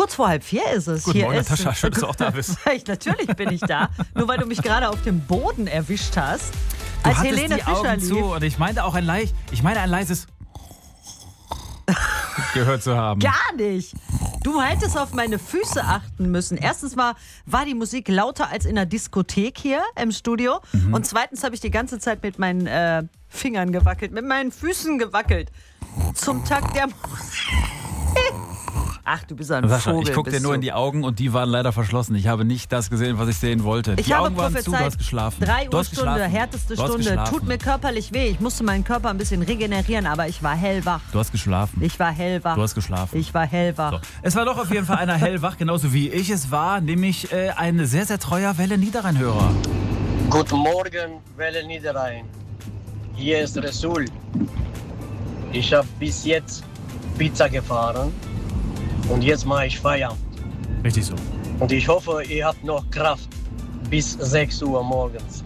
Kurz vor 3:30 ist es. Guten Hier Morgen, ist Natascha, schön, dass du auch da bist. Natürlich bin ich da. Nur weil du mich gerade auf dem Boden erwischt hast. Du Als hattest Helene die Fischer Augen lief. zu und ich meinte auch ein leises gehört zu haben. Gar nicht. Du hättest auf meine Füße achten müssen. Erstens war die Musik lauter als in der Diskothek hier im Studio. Und zweitens habe ich die ganze Zeit mit meinen Fingern gewackelt, mit meinen Füßen gewackelt. Zum Takt der Musik. Ach, du bist ein Sascha, Vogel. ich gucke dir nur in die Augen und die waren leider verschlossen. Ich habe nicht das gesehen, was ich sehen wollte. Ich die habe Augen waren zu, du prophezeit, hast geschlafen. 3 Du Uhr hast Stunde, geschlafen. härteste Du hast Stunde. geschlafen. Tut mir körperlich weh. Ich musste meinen Körper ein bisschen regenerieren, aber ich war hellwach. Du hast geschlafen. Ich war hellwach. Du hast geschlafen. Ich war hellwach. So. Es war doch auf jeden Fall einer hellwach, genauso wie ich es war, nämlich ein sehr, sehr treuer Welle Niederrhein-Hörer. Guten Morgen, Welle Niederrhein. Hier ist Resul. Ich habe bis jetzt Pizza gefahren und jetzt mache ich Feierabend. Richtig so. Und ich hoffe, ihr habt noch Kraft bis 6 Uhr morgens.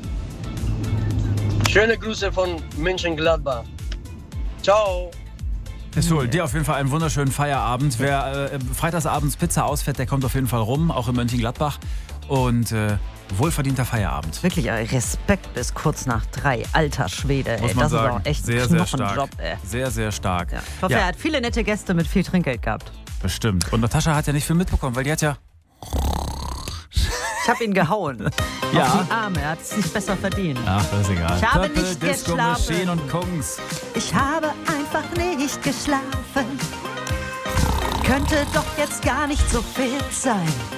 Schöne Grüße von Mönchengladbach. Ciao. Resul, dir auf jeden Fall einen wunderschönen Feierabend. Wer freitagsabends Pizza ausfährt, der kommt auf jeden Fall rum, auch in Mönchengladbach. Und wohlverdienter Feierabend. Wirklich, Respekt bis kurz nach 3. Alter Schwede, ey. Muss man Das sagen. ist auch echt sehr, ein sehr Knochenjob, stark. ey. Sehr, sehr stark. Ja. Ich hoffe, er hat viele nette Gäste mit viel Trinkgeld gehabt. Bestimmt. Und Natascha hat ja nicht viel mitbekommen, weil die hat ja... Ich habe ihn gehauen. Ja. Auf die Arme, er hat es nicht besser verdient. Ach, das ist egal. Ich habe Purple nicht Disco geschlafen. Machine und Kungs. Ich habe einfach nicht geschlafen. Könnte doch jetzt gar nicht so viel sein.